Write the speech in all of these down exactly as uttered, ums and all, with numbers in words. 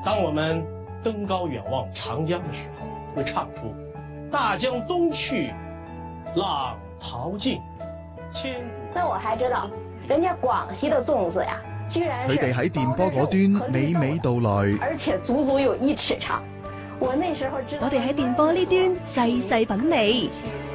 当我们登高远望长江的时候，会唱出大江东去，浪淘尽，千古。 那我还知道，人家廣西的粽子呀，居然佢哋喺電波嗰端娓娓道來， 而且足足有一尺長。我那時候知道， 我哋喺電波呢端細細品味，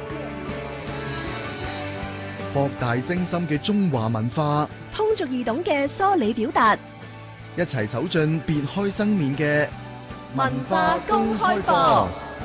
博大精深嘅中華文化， 通俗易懂嘅梳理表達， 一齊走進別開生面嘅文化公開課。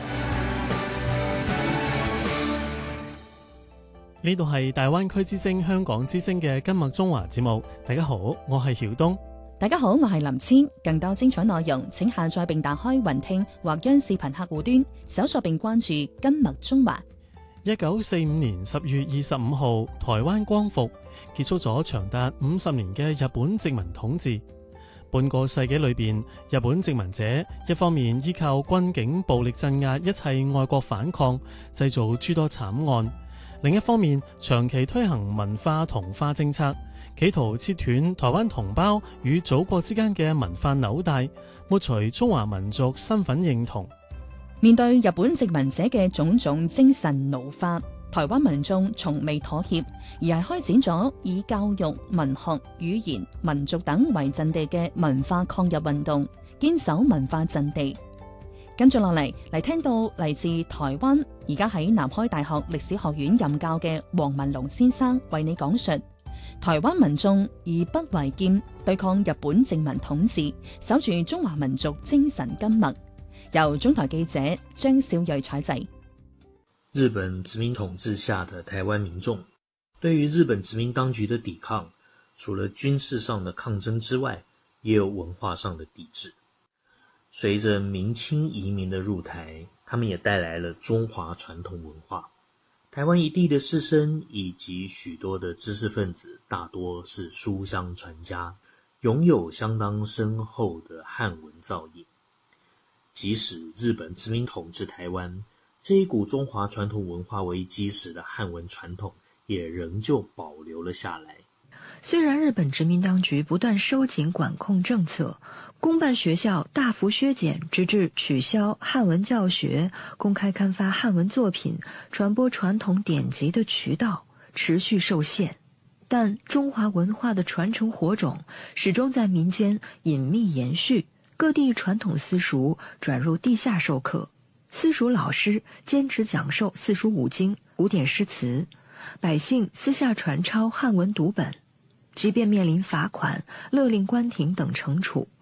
呢度係大灣區之聲香港之聲嘅今日中華節目。大家好，我係曉東。 大家好，我係林千。更多精彩內容請下載並打開雲聽或央視頻客戶端搜索並關注今日中華。 一九四五年十月二十五號，台灣光復，結束咗長達五十年嘅日本殖民統治。半個世紀裏邊，日本殖民者一方面依靠軍警暴力鎮壓一切愛國反抗，製造諸多慘案；另一方面，長期推行文化同化政策，企圖切斷台灣同胞與祖國之間嘅文化紐帶，抹除中華民族身份認同。 面對日本殖民者嘅種種精神奴化，台灣民眾從未妥協，而係開展咗以教育、文學、語言、民族等為陣地嘅文化抗日運動，堅守文化陣地。跟住落嚟，嚟聽到嚟自台灣，而家喺南開大學歷史學院任教嘅黃文龍先生為你講述台灣民眾以筆為劍，對抗日本殖民統治，守住中華民族精神根脈。由中台記者張少睿採製。 日本殖民統治下的台灣民眾，對於日本殖民當局的抵抗，除了軍事上的抗爭之外，也有文化上的抵制。隨着明清移民的入台，他們也帶來了中華傳統文化。台灣一地的士紳以及許多的知識分子，大多是書香傳家，擁有相當深厚的漢文造詣。即使日本殖民統治台灣，這一股中華傳統文化為基石的漢文傳統也仍舊保留了下來。 雖然日本殖民當局不斷收緊管控政策，公辦學校大幅削減，直至取消漢文教學，公開刊發漢文作品，傳播傳統典籍的渠道持續受限，但中華文化的傳承火種始終在民間隱秘延續。各地傳統私塾轉入地下授課，私塾老師堅持講授四書五經、古典詩詞，百姓私下傳抄漢文讀本，即便面臨罰款、勒令關停等懲處，